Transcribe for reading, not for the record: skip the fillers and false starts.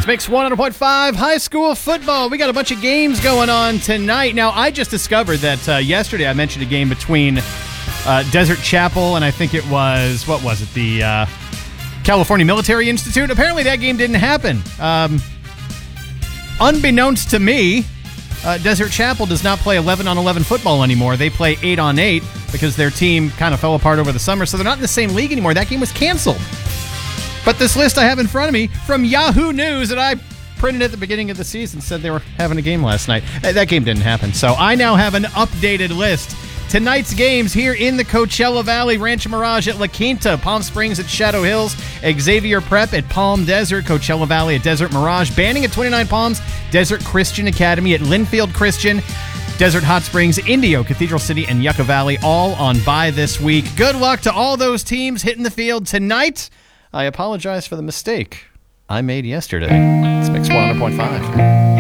Mix 100.5 high school football. We got a bunch of games going on tonight. Now, I just discovered that yesterday I mentioned a game between Desert Chapel and I think it was, the California Military Institute. Apparently that game didn't happen. Unbeknownst to me, Desert Chapel does not play 11-on-11 football anymore. They play 8-on-8 because their team kind of fell apart over the summer, so they're not in the same league anymore. That game was canceled. But this list I have in front of me from Yahoo News that I printed at the beginning of the season said they were having a game last night. That game didn't happen. So I now have an updated list. Tonight's games here in the Coachella Valley: Rancho Mirage at La Quinta, Palm Springs at Shadow Hills, Xavier Prep at Palm Desert, Coachella Valley at Desert Mirage, Banning at 29 Palms, Desert Christian Academy at Linfield Christian, Desert Hot Springs, Indio, Cathedral City, and Yucca Valley, all on bye this week. Good luck to all those teams hitting the field tonight. I apologize for the mistake I made yesterday. It's Mix 100.5.